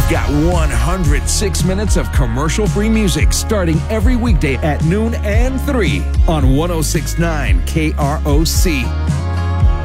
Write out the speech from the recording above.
We've got 106 minutes of commercial-free music starting every weekday at noon and 3 on 106.9 KROC.